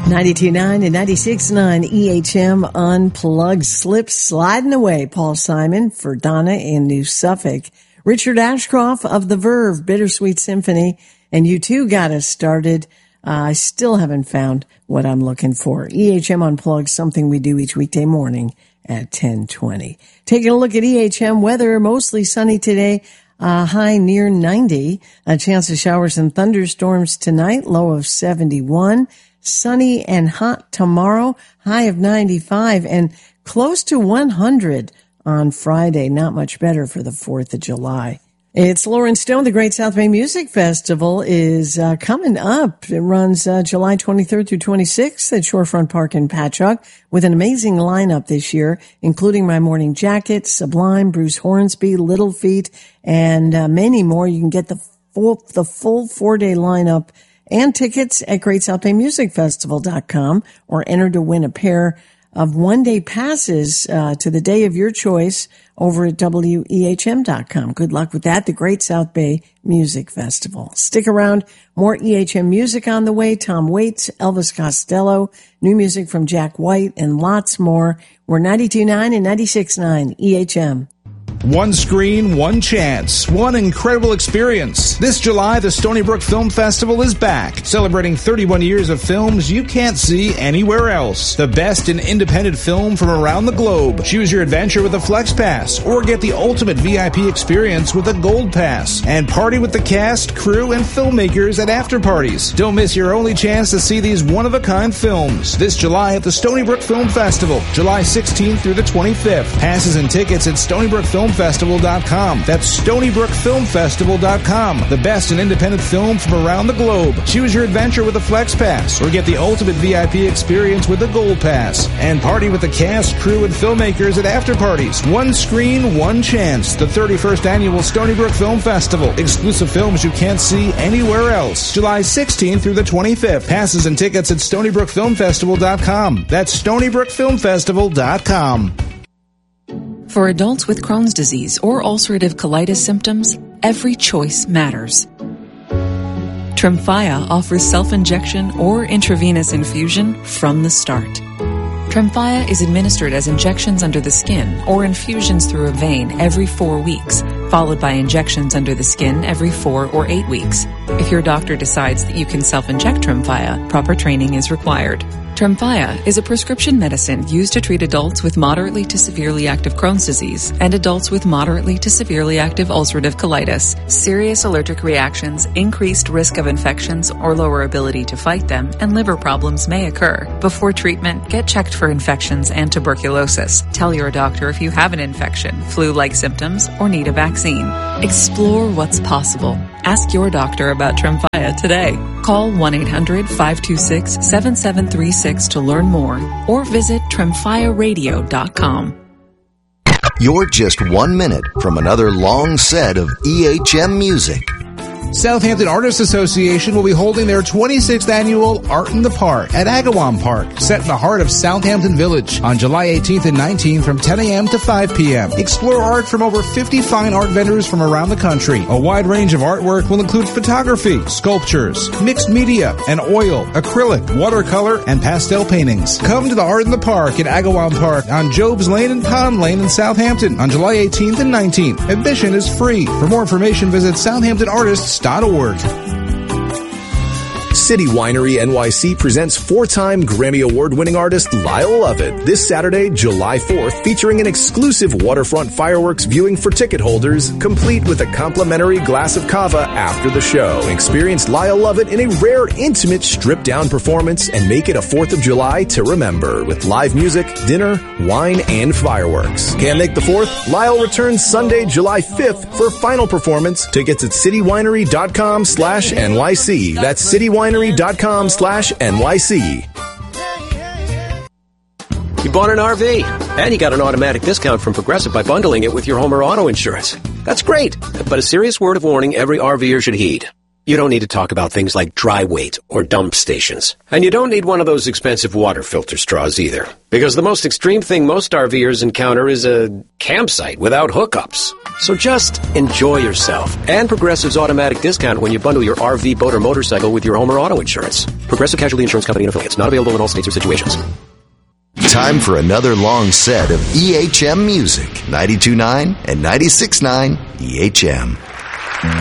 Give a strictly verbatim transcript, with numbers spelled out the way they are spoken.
ninety-two point nine and ninety-six point nine E H M Unplugged. Slip sliding away, Paul Simon for Donna in New Suffolk. Richard Ashcroft of The Verve, Bittersweet Symphony. And you too got us started. Uh, I still haven't found what I'm looking for. E H M Unplugged, something we do each weekday morning at ten twenty. Taking a look at E H M weather, mostly sunny today. Uh, high near ninety. A chance of showers and thunderstorms tonight, low of seventy-one. Sunny and hot tomorrow, high of ninety-five, and close to one hundred on Friday. Not much better for the fourth of July. It's Lauren Stone. The Great South Bay Music Festival is uh, coming up. It runs uh, July twenty-third through twenty-sixth at Shorefront Park in Patchogue with an amazing lineup this year, including My Morning Jacket, Sublime, Bruce Hornsby, Little Feat, and uh, many more. You can get the full, the full four-day lineup and tickets at great south bay music festival dot com, or enter to win a pair of one-day passes uh, to the day of your choice over at W E H M dot com. Good luck with that, the Great South Bay Music Festival. Stick around. More E H M music on the way. Tom Waits, Elvis Costello, new music from Jack White, and lots more. We're ninety-two point nine and ninety-six point nine E H M. One screen, one chance, one incredible experience. This July, the Stony Brook Film Festival is back, celebrating thirty-one years of films you can't see anywhere else. The best in independent film from around the globe. Choose your adventure with a Flex Pass, or get the ultimate V I P experience with a Gold Pass. And party with the cast, crew, and filmmakers at after parties. Don't miss your only chance to see these one-of-a-kind films. This July at the Stony Brook Film Festival, July sixteenth through the twenty-fifth. Passes and tickets at stony brook film festival dot com. That's stony brook film festival dot com. The best in independent film from around the globe. Choose your adventure with a Flex Pass, or get the ultimate V I P experience with a Gold Pass. And party with the cast, crew, and filmmakers at after parties. One screen, one chance. The thirty-first Annual Stony Brook Film Festival. Exclusive films you can't see anywhere else. July sixteenth through the twenty-fifth. Passes and tickets at stony brook film festival dot com. That's stony brook film festival dot com. For adults with Crohn's disease or ulcerative colitis symptoms, every choice matters. Tremfya offers self-injection or intravenous infusion from the start. Tremfya is administered as injections under the skin or infusions through a vein every four weeks, followed by injections under the skin every four or eight weeks. If your doctor decides that you can self-inject Tremfya, proper training is required. Tremfya is a prescription medicine used to treat adults with moderately to severely active Crohn's disease and adults with moderately to severely active ulcerative colitis. Serious allergic reactions, increased risk of infections or lower ability to fight them, and liver problems may occur. Before treatment, get checked for infections and tuberculosis. Tell your doctor if you have an infection, flu-like symptoms, or need a vaccine. Explore what's possible. Ask your doctor about Tremfya today. Call one eight hundred five two six seven seven three six to learn more, or visit tremfya radio dot com. You're just one minute from another long set of E H M music. Southampton Artists Association will be holding their twenty-sixth annual Art in the Park at Agawam Park, set in the heart of Southampton Village, on July eighteenth and nineteenth from ten a.m. to five p.m. Explore art from over fifty fine art vendors from around the country. A wide range of artwork will include photography, sculptures, mixed media, and oil, acrylic, watercolor, and pastel paintings. Come to the Art in the Park at Agawam Park on Jobs Lane and Pond Lane in Southampton on July eighteenth and nineteenth. Admission is free. For more information, visit southampton artists dot org. City Winery N Y C presents four-time Grammy Award-winning artist Lyle Lovett this Saturday, July fourth, featuring an exclusive waterfront fireworks viewing for ticket holders, complete with a complimentary glass of cava after the show. Experience Lyle Lovett in a rare, intimate, stripped-down performance and make it a fourth of July to remember with live music, dinner, wine, and fireworks. Can't make the fourth? Lyle returns Sunday, July fifth for final performance. Tickets at citywinery.com slash NYC. That's citywinery dot com slash N Y C. You bought an R V, and you got an automatic discount from Progressive by bundling it with your home or auto insurance. That's great, but a serious word of warning every RVer should heed. You don't need to talk about things like dry weight or dump stations. And you don't need one of those expensive water filter straws either. Because the most extreme thing most RVers encounter is a campsite without hookups. So just enjoy yourself. And Progressive's automatic discount when you bundle your R V, boat, or motorcycle with your home or auto insurance. Progressive Casualty Insurance Company and affiliates. Not available in all states or situations. Time for another long set of E H M music. ninety-two point nine and ninety-six point nine E H M.